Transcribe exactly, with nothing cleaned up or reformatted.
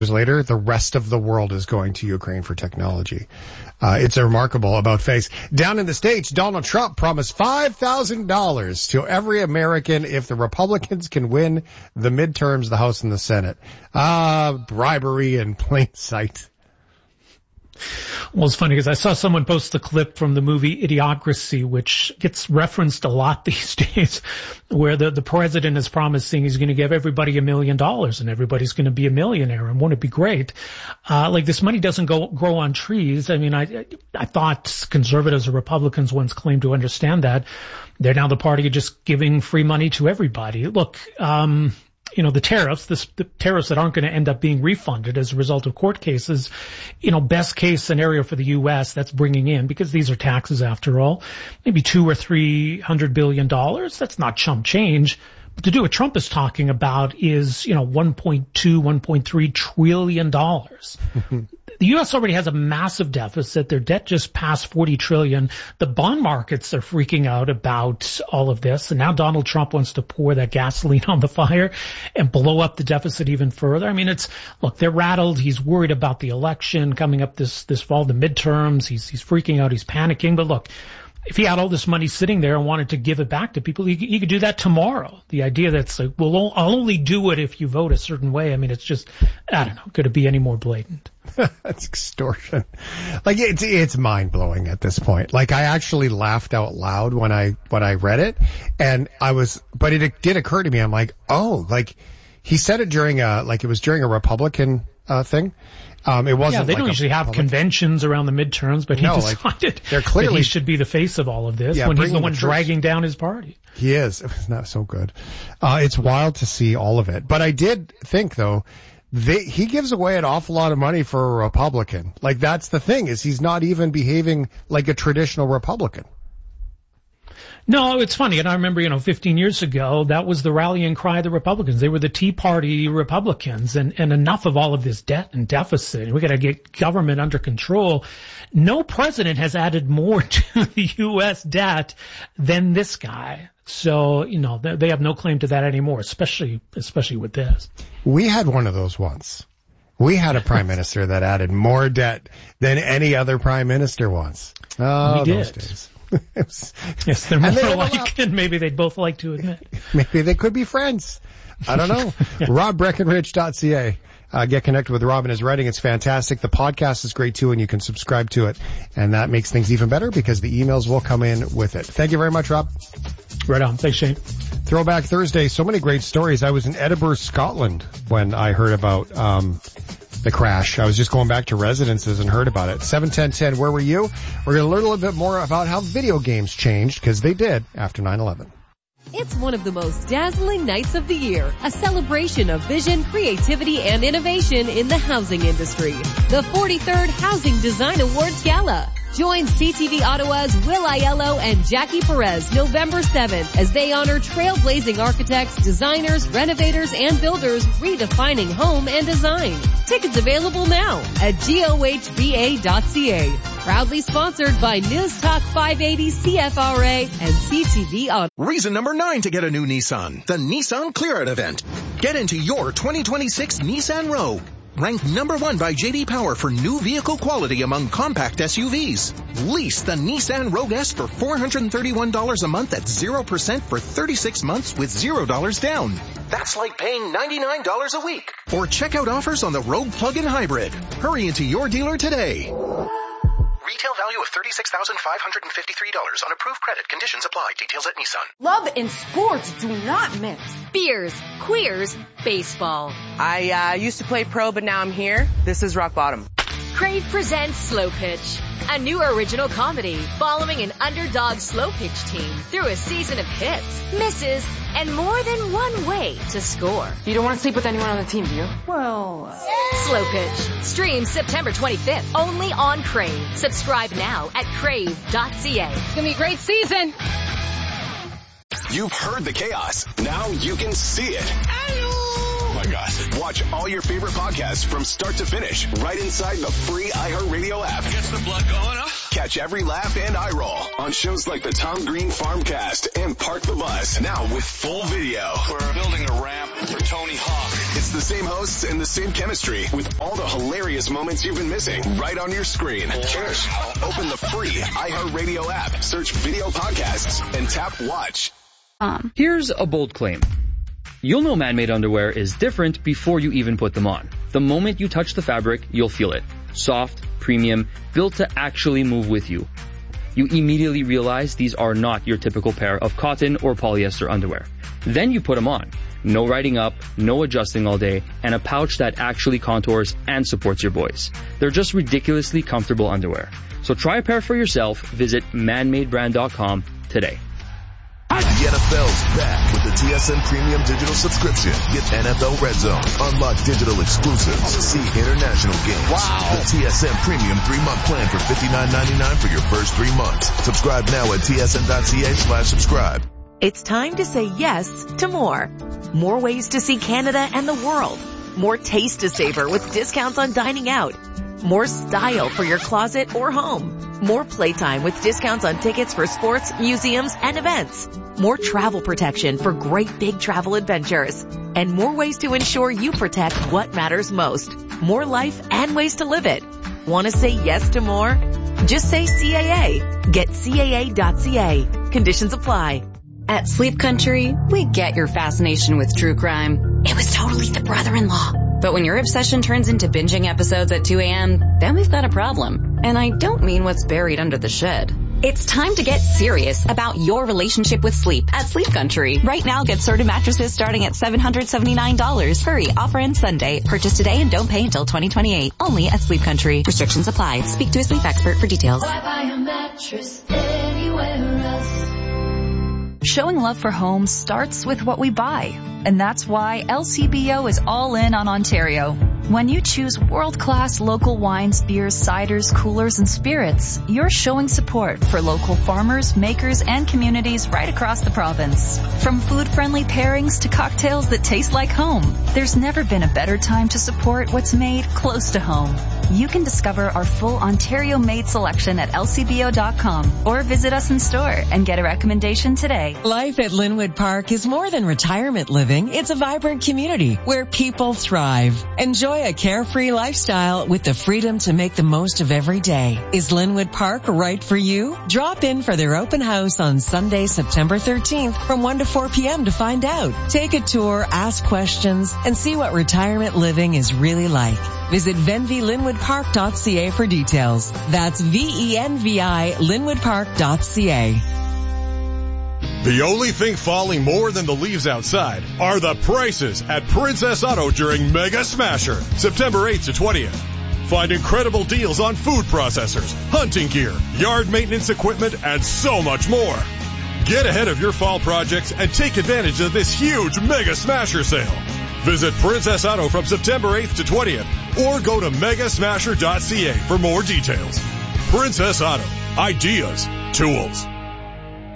later, the rest of the world is going to Ukraine for technology. Uh, it's a remarkable about face. Down in the States, Donald Trump promised five thousand dollars to every American if the Republicans can win the midterms, the House and the Senate. Ah, uh, bribery in plain sight. Well, it's funny because I saw someone post the clip from the movie Idiocracy, which gets referenced a lot these days, where the, the president is promising he's going to give everybody a million dollars and everybody's going to be a millionaire. And won't it be great? Uh, like this money doesn't go, grow on trees. I mean, I, I thought conservatives or Republicans once claimed to understand that. They're now the party of just giving free money to everybody. Look, um, you know, the tariffs, this, the tariffs that aren't going to end up being refunded as a result of court cases, you know, best case scenario for the U S, that's bringing in, because these are taxes after all, maybe two or three hundred billion dollars. That's not chump change. But to do what Trump is talking about is, you know, one point two, one point three trillion dollars. The U S already has a massive deficit. Their debt just passed forty trillion. The bond markets are freaking out about all of this. And now Donald Trump wants to pour that gasoline on the fire and blow up the deficit even further. I mean, it's, look, they're rattled. He's worried about the election coming up this, this fall, the midterms. He's, he's freaking out. He's panicking. But look, if he had all this money sitting there and wanted to give it back to people, he, he could do that tomorrow. The idea that's like, well, I'll only do it if you vote a certain way. I mean, it's just, I don't know, could it be any more blatant? That's extortion. Like, it's, it's mind blowing at this point. Like, I actually laughed out loud when I, when I read it, and I was, but it, it did occur to me. I'm like, oh, like, he said it during a, like, it was during a Republican, uh, thing. Um, it wasn't. Yeah, they like don't usually have public conventions around the midterms, but he no, decided like, they're clearly, that he should be the face of all of this yeah, when he's the one the dragging down his party. He is. It's not so good. Uh, it's wild to see all of it. But I did think, though, they, he gives away an awful lot of money for a Republican. Like, that's the thing, is he's not even behaving like a traditional Republican. No, it's funny. And I remember, you know, fifteen years ago, that was the rallying cry of the Republicans. They were the Tea Party Republicans, and, and enough of all of this debt and deficit. We got to get government under control. No president has added more to the U S debt than this guy. So, you know, they have no claim to that anymore, especially, especially with this. We had one of those once. We had a prime minister that added more debt than any other prime minister once. Oh, we did. Those days. was, yes, they're more they alike, and maybe they'd both like to admit. Maybe they could be friends. I don't know. Rob Breckenridge dot C A. Uh, get connected with Rob and his writing. It's fantastic. The podcast is great too, and you can subscribe to it. And that makes things even better because the emails will come in with it. Thank you very much, Rob. Right on. Thanks, Shane. Throwback Thursday. So many great stories. I was in Edinburgh, Scotland when I heard about, um, the crash. I was just going back to residences and heard about it. seven ten ten, where were you? We're going to learn a little bit more about how video games changed, because they did after nine eleven. It's one of the most dazzling nights of the year, a celebration of vision, creativity, and innovation in the housing industry. The forty-third Housing Design Awards Gala. Join C T V Ottawa's Will Aiello and Jackie Perez November seventh as they honor trailblazing architects, designers, renovators, and builders redefining home and design. Tickets available now at G O H B A dot C A. Proudly sponsored by News Talk five eighty C F R A and C T V Ottawa. Reason number nine to get a new Nissan. The Nissan Clear It event. Get into your twenty twenty-six Nissan Rogue. Ranked number one by J D Power for new vehicle quality among compact S U Vs. Lease the Nissan Rogue S for four hundred thirty-one dollars a month at zero percent for thirty-six months with zero dollars down. That's like paying ninety-nine dollars a week. Or check out offers on the Rogue Plug-in Hybrid. Hurry into your dealer today. Retail value of thirty-six thousand five hundred fifty-three dollars on approved credit. Conditions apply. Details at Nissan. Love and sports do not mix. Beers, queers, baseball. I uh, used to play pro, but now I'm here. This is rock bottom. Crave presents Slow Pitch, a new original comedy following an underdog slow pitch team through a season of hits, misses, and more than one way to score. You don't want to sleep with anyone on the team, do you? Well... Uh... Slow Pitch. Streams September twenty-fifth, only on Crave. Subscribe now at crave dot c a. It's going to be a great season. You've heard the chaos. Now you can see it. my God. Watch all your favorite podcasts from start to finish right inside the free iHeartRadio app. Gets the blood going up. Catch every laugh and eye roll on shows like the Tom Green Farmcast and Park the Bus, now with full video. We're building a ramp for Tony Hawk. It's the same hosts and the same chemistry with all the hilarious moments you've been missing right on your screen. Cheers. Open the free iHeartRadio app, search video podcasts, and tap watch. Um. Here's a bold claim. You'll know man-made underwear is different before you even put them on. The moment you touch the fabric, you'll feel it. Soft, premium, built to actually move with you. You immediately realize these are not your typical pair of cotton or polyester underwear. Then you put them on. No riding up, no adjusting all day, and a pouch that actually contours and supports your boys. They're just ridiculously comfortable underwear. So try a pair for yourself. Visit man made brand dot com today. The N F L's back with the T S N Premium Digital Subscription. Get N F L Red Zone, unlock digital exclusives, see international games. Wow. The T S N Premium three-month plan for fifty-nine ninety-nine for your first three months. Subscribe now at T S N dot C A slash subscribe. It's time to say yes to more. More ways to see Canada and the world. More taste to savor with discounts on dining out. More style for your closet or home. More playtime with discounts on tickets for sports, museums, and events. More travel protection for great big travel adventures. And more ways to ensure you protect what matters most. More life and ways to live it. Want to say yes to more? Just say C A A. Get C A A dot C A. Conditions apply. At Sleep Country, we get your fascination with true crime. It was totally the brother-in-law. But when your obsession turns into binging episodes at two a.m., then we've got a problem. And I don't mean what's buried under the shed. It's time to get serious about your relationship with sleep at Sleep Country. Right now, get Serta mattresses starting at seven hundred seventy-nine dollars. Hurry, offer ends Sunday. Purchase today and don't pay until twenty twenty-eight. Only at Sleep Country. Restrictions apply. Speak to a sleep expert for details. Why buy a mattress anywhere else? Showing love for home starts with what we buy. And that's why L C B O is all in on Ontario. When you choose world-class local wines, beers, ciders, coolers, and spirits, you're showing support for local farmers, makers, and communities right across the province. From food-friendly pairings to cocktails that taste like home, there's never been a better time to support what's made close to home. You can discover our full Ontario-made selection at L C B O dot com or visit us in store and get a recommendation today. Life at Linwood Park is more than retirement living. It's a vibrant community where people thrive. Enjoy a carefree lifestyle with the freedom to make the most of every day. Is Linwood Park right for you? Drop in for their open house on Sunday, September thirteenth from one to four p.m. to find out. Take a tour, ask questions, and see what retirement living is really like. Visit venvi linwood park dot c a for details. That's V E N V I linwood park dot c a. The only thing falling more than the leaves outside are the prices at Princess Auto during Mega Smasher, September eighth to twentieth. Find incredible deals on food processors, hunting gear, yard maintenance equipment, and so much more. Get ahead of your fall projects and take advantage of this huge Mega Smasher sale. Visit Princess Auto from September eighth to twentieth or go to mega smasher dot c a for more details. Princess Auto. Ideas. Tools.